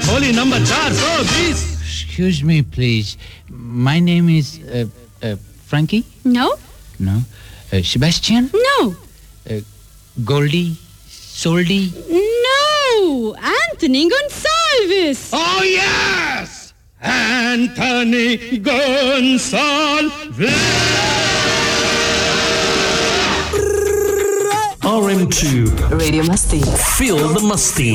Holi number 420. Excuse me, please. My name is Frankie? No. No. Sebastian? No. Goldie? Soldy? No. Anthony Gonsalves. Oh, yes! Anthony Gonsalves! RM2 Radio Musty. Feel the Musty.